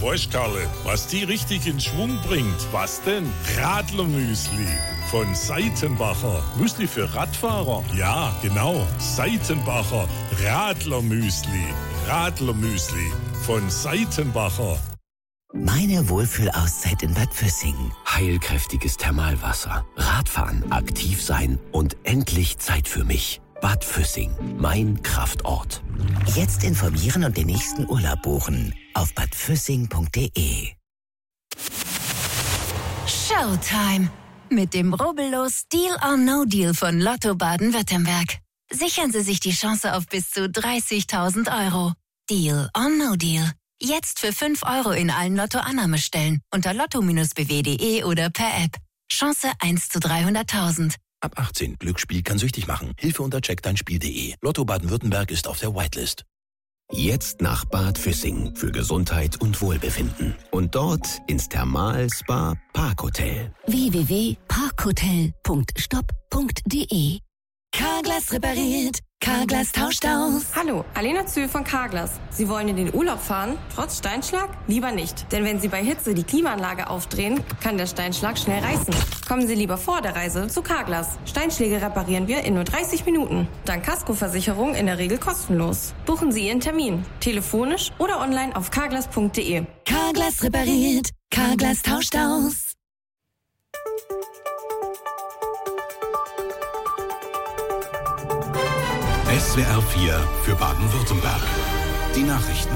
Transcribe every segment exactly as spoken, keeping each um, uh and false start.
Weißt, Karle, was die richtig in Schwung bringt? Was denn? Radlermüsli. Von Seitenbacher. Müsli für Radfahrer? Ja, genau. Seitenbacher. Radlermüsli. Radlermüsli. Von Seitenbacher. Meine Wohlfühlauszeit in Bad Füssing. Heilkräftiges Thermalwasser, Radfahren, aktiv sein und endlich Zeit für mich. Bad Füssing, mein Kraftort. Jetzt informieren und den nächsten Urlaub buchen auf bad füssing punkt de. Showtime! Mit dem rubbellos Deal or No Deal von Lotto Baden-Württemberg. Sichern Sie sich die Chance auf bis zu dreißigtausend Euro. Deal or No Deal. Jetzt für fünf Euro in allen Lotto-Annahmestellen unter lotto bindestrich b w punkt de oder per App. Chance eins zu dreihunderttausend. Ab achtzehn. Glücksspiel kann süchtig machen. Hilfe unter check dein spiel punkt de. Lotto Baden-Württemberg ist auf der Whitelist. Jetzt nach Bad Füssing für Gesundheit und Wohlbefinden. Und dort ins Thermal-Spa Parkhotel. w w w punkt parkhotel punkt stopp punkt de. Carglass repariert, Carglass tauscht aus. Hallo, Alena Zühl von Carglass. Sie wollen in den Urlaub fahren, trotz Steinschlag? Lieber nicht. Denn wenn Sie bei Hitze die Klimaanlage aufdrehen, kann der Steinschlag schnell reißen. Kommen Sie lieber vor der Reise zu Carglass. Steinschläge reparieren wir in nur dreißig Minuten. Dank Kaskoversicherung in der Regel kostenlos. Buchen Sie Ihren Termin. Telefonisch oder online auf carglass punkt de. Carglass repariert, Carglass tauscht aus. S W R vier für Baden-Württemberg. Die Nachrichten.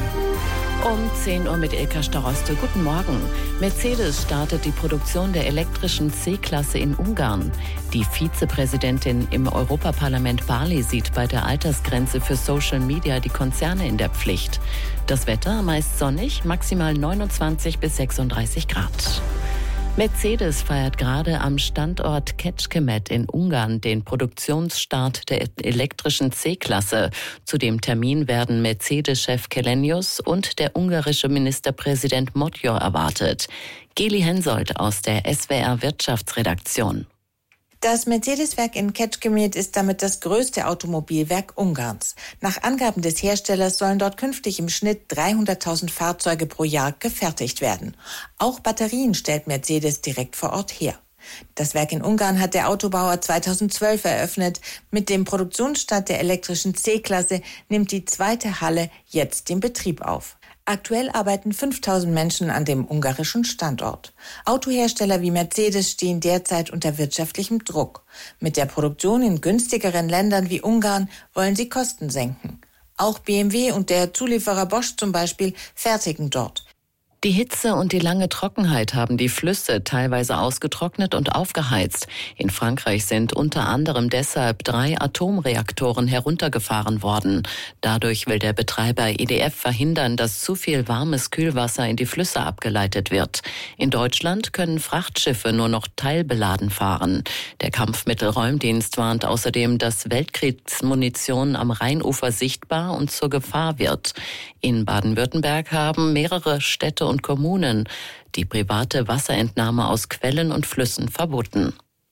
Um zehn Uhr mit Ilka Staroste. Guten Morgen. Mercedes startet die Produktion der elektrischen C-Klasse in Ungarn. Die Vizepräsidentin im Europaparlament Barley sieht bei der Altersgrenze für Social Media die Konzerne in der Pflicht. Das Wetter meist sonnig, maximal neunundzwanzig bis sechsunddreißig Grad. Mercedes feiert gerade am Standort Kecskemét in Ungarn den Produktionsstart der elektrischen C-Klasse. Zu dem Termin werden Mercedes-Chef Kelenius und der ungarische Ministerpräsident Magyar erwartet. Geli Hensoldt aus der S W R Wirtschaftsredaktion. Das Mercedes-Werk in Kecskemét ist damit das größte Automobilwerk Ungarns. Nach Angaben des Herstellers sollen dort künftig im Schnitt dreihunderttausend Fahrzeuge pro Jahr gefertigt werden. Auch Batterien stellt Mercedes direkt vor Ort her. Das Werk in Ungarn hat der Autobauer zweitausendzwölf eröffnet. Mit dem Produktionsstart der elektrischen C-Klasse nimmt die zweite Halle jetzt den Betrieb auf. Aktuell arbeiten fünftausend Menschen an dem ungarischen Standort. Autohersteller wie Mercedes stehen derzeit unter wirtschaftlichem Druck. Mit der Produktion in günstigeren Ländern wie Ungarn wollen sie Kosten senken. Auch B M W und der Zulieferer Bosch zum Beispiel fertigen dort. Die Hitze und die lange Trockenheit haben die Flüsse teilweise ausgetrocknet und aufgeheizt. In Frankreich sind unter anderem deshalb drei Atomreaktoren heruntergefahren worden. Dadurch will der Betreiber E D F verhindern, dass zu viel warmes Kühlwasser in die Flüsse abgeleitet wird. In Deutschland können Frachtschiffe nur noch teilbeladen fahren. Der Kampfmittelräumdienst warnt außerdem, dass Weltkriegsmunition am Rheinufer sichtbar und zur Gefahr wird. In Baden-Württemberg haben mehrere Städte und Kommunen die private Wasserentnahme aus Quellen und Flüssen verboten.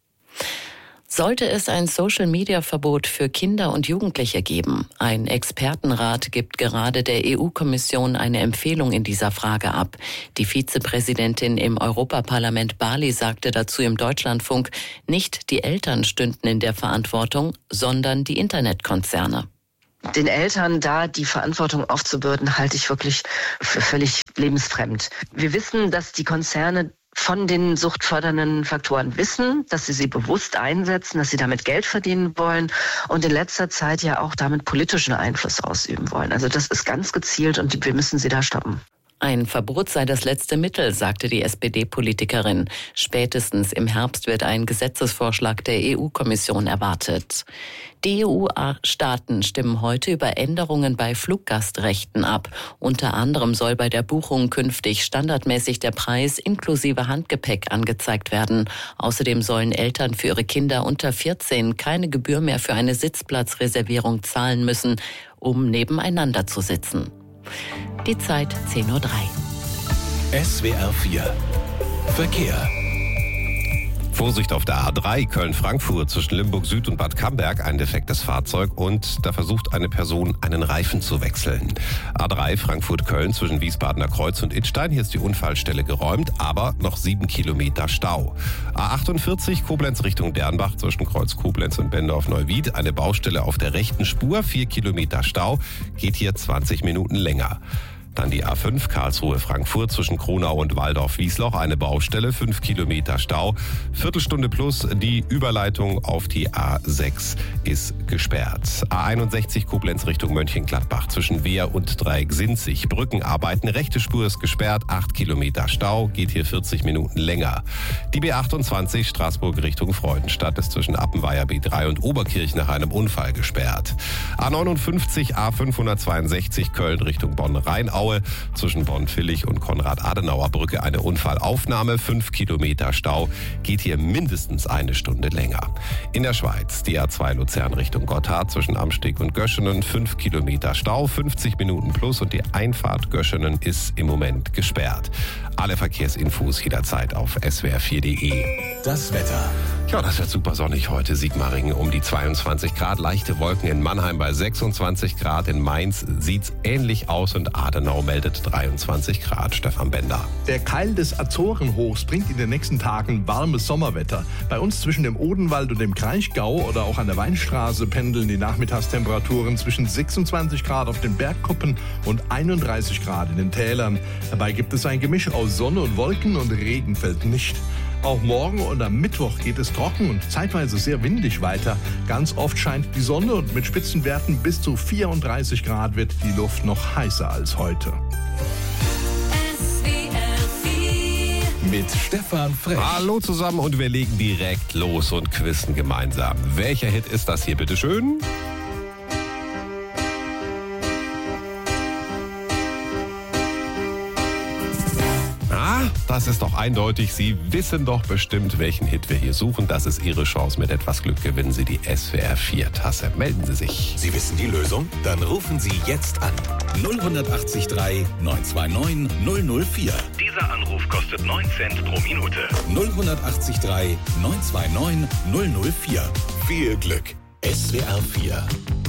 Sollte es ein Social-Media-Verbot für Kinder und Jugendliche geben? Ein Expertenrat gibt gerade der E U-Kommission eine Empfehlung in dieser Frage ab. Die Vizepräsidentin im Europaparlament Barley sagte dazu im Deutschlandfunk, nicht die Eltern stünden in der Verantwortung, sondern die Internetkonzerne. Den Eltern da die Verantwortung aufzubürden, halte ich wirklich für völlig lebensfremd. Wir wissen, dass die Konzerne von den suchtfördernden Faktoren wissen, dass sie sie bewusst einsetzen, dass sie damit Geld verdienen wollen und in letzter Zeit ja auch damit politischen Einfluss ausüben wollen. Also das ist ganz gezielt und wir müssen sie da stoppen. Ein Verbot sei das letzte Mittel, sagte die S P D-Politikerin. Spätestens im Herbst wird ein Gesetzesvorschlag der E U-Kommission erwartet. Die E U-Staaten stimmen heute über Änderungen bei Fluggastrechten ab. Unter anderem soll bei der Buchung künftig standardmäßig der Preis inklusive Handgepäck angezeigt werden. Außerdem sollen Eltern für ihre Kinder unter vierzehn keine Gebühr mehr für eine Sitzplatzreservierung zahlen müssen, um nebeneinander zu sitzen. Die Zeit zehn Uhr drei. S W R vier Verkehr. Vorsicht auf der A drei Köln-Frankfurt zwischen Limburg Süd und Bad Camberg, ein defektes Fahrzeug und da versucht eine Person einen Reifen zu wechseln. A drei Frankfurt-Köln zwischen Wiesbadener Kreuz und Idstein, hier ist die Unfallstelle geräumt, aber noch sieben Kilometer Stau. A achtundvierzig Koblenz Richtung Dernbach zwischen Kreuz Koblenz und Bendorf-Neuwied, eine Baustelle auf der rechten Spur, vier Kilometer Stau, geht hier zwanzig Minuten länger. Dann die A fünf Karlsruhe-Frankfurt zwischen Kronau und Waldorf-Wiesloch, eine Baustelle, fünf Kilometer Stau. Viertelstunde plus, die Überleitung auf die A sechs ist gesperrt. A einundsechzig Koblenz Richtung Mönchengladbach zwischen Wehr und Dreieck-Sinzig. Brückenarbeiten, rechte Spur ist gesperrt, acht Kilometer Stau, geht hier vierzig Minuten länger. Die B achtundzwanzig Straßburg Richtung Freudenstadt ist zwischen Appenweier B drei und Oberkirch nach einem Unfall gesperrt. A neunundfünfzig A fünfhundertzweiundsechzig Köln Richtung Bonn-Rheinau. Zwischen Bonn-Villig und Konrad-Adenauer-Brücke eine Unfallaufnahme, fünf Kilometer Stau, geht hier mindestens eine Stunde länger. In der Schweiz die A zwei Luzern Richtung Gotthard zwischen Amsteg und Göschenen, fünf Kilometer Stau, fünfzig Minuten plus und die Einfahrt Göschenen ist im Moment gesperrt. Alle Verkehrsinfos jederzeit auf S W R vier punkt de. Das Wetter. Ja, das wird super sonnig heute. Sigmaringen um die zweiundzwanzig Grad, leichte Wolken in Mannheim bei sechsundzwanzig Grad, in Mainz sieht's ähnlich aus und Adenau meldet dreiundzwanzig Grad. Stefan Bender. Der Keil des Azorenhochs bringt in den nächsten Tagen warmes Sommerwetter. Bei uns zwischen dem Odenwald und dem Kraichgau oder auch an der Weinstraße pendeln die Nachmittagstemperaturen zwischen sechsundzwanzig Grad auf den Bergkuppen und einunddreißig Grad in den Tälern. Dabei gibt es ein Gemisch aus Sonne und Wolken und Regen fällt nicht. Auch morgen und am Mittwoch geht es trocken und zeitweise sehr windig weiter. Ganz oft scheint die Sonne und mit Spitzenwerten bis zu vierunddreißig Grad wird die Luft noch heißer als heute. Mit Stefan Frech. Hallo zusammen und wir legen direkt los und quizzen gemeinsam. Welcher Hit ist das hier, bitteschön? Das ist doch eindeutig. Sie wissen doch bestimmt, welchen Hit wir hier suchen. Das ist Ihre Chance. Mit etwas Glück gewinnen Sie die S W R vier Tasse. Melden Sie sich. Sie wissen die Lösung? Dann rufen Sie jetzt an. null acht drei neun zwei neun null null vier. Dieser Anruf kostet neun Cent pro Minute. null acht drei neun zwei neun null null vier. Viel Glück. S W R vier